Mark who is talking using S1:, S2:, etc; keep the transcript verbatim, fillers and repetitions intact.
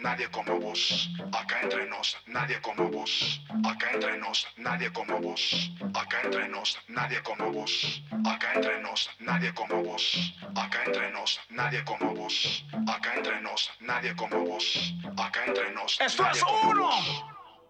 S1: nadie como vos. Acá entre nos, nadie como vos. Acá entre nos, nadie como vos. Acá entre nos, nadie como vos. Acá entre nos, nadie como vos. Acá entre nos, nadie como vos. Acá entre nos, nadie como vos. Acá entre nos,
S2: ¡Esto
S1: nadie
S2: es
S1: como
S2: uno!
S1: vos.